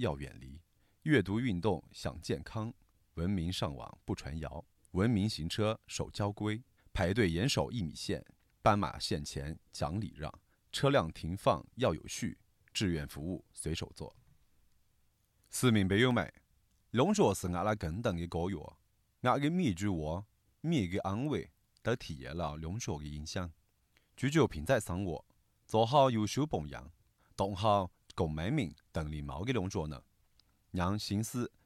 要远离。阅读运动想健康，文明上网不传谣。文明行车守交规，排队严守1米线，斑马线前讲礼让。车辆停放要有序，志愿服务随手做。市民朋友们，农学是阿拉更大的教育，阿的每句话、每个行为都体现了农学的影响。追求品质生活，做好优秀榜样，当好公民们等礼貌的农学呢，让新师